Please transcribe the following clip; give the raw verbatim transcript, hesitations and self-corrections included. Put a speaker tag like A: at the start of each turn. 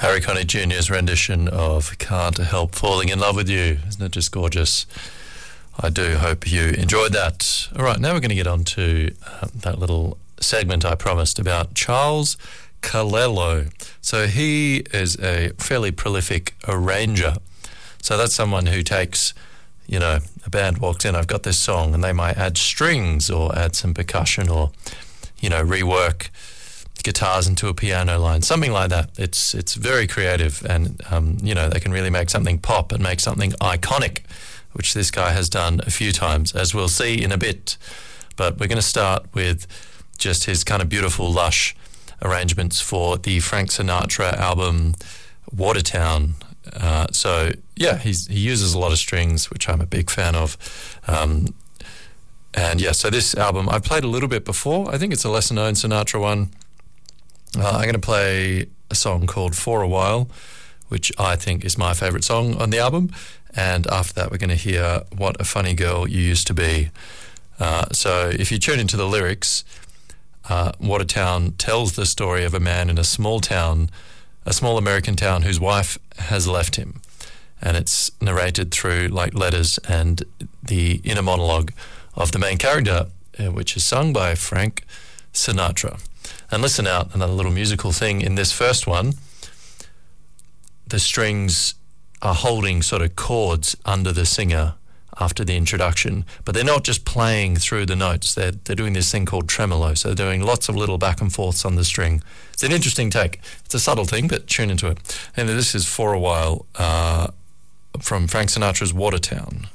A: Harry Connick Junior's rendition of Can't Help Falling in Love with You. Isn't it just gorgeous? I do hope you enjoyed that. All right, now we're going to get on to uh, that little segment I promised about Charles Calello. So he is a fairly prolific arranger. So that's someone who takes, you know, a band walks in, I've got this song, and they might add strings or add some percussion or, you know, rework guitars into a piano line, something like that. It's it's very creative, and um, you know, they can really make something pop and make something iconic, which this guy has done a few times, as we'll see in a bit. But we're going to start with just his kind of beautiful, lush arrangements for the Frank Sinatra album Watertown. Uh, so yeah, he's, he uses a lot of strings, which I'm a big fan of. Um, and yeah, so this album I've played a little bit before. I think it's a lesser known Sinatra one. Uh, I'm going to play a song called For a While, which I think is my favourite song on the album. And after that, we're going to hear What a Funny Girl You Used to Be. Uh, so if you tune into the lyrics, uh, Watertown tells the story of a man in a small town, a small American town whose wife has left him. And it's narrated through like letters and the inner monologue of the main character, uh, which is sung by Frank Sinatra. And listen out, another little musical thing in this first one. The strings are holding sort of chords under the singer after the introduction, but they're not just playing through the notes. They're, they're doing this thing called tremolo, so they're doing lots of little back and forths on the string. It's an interesting take. It's a subtle thing, but tune into it. And this is For a While uh, from Frank Sinatra's Watertown.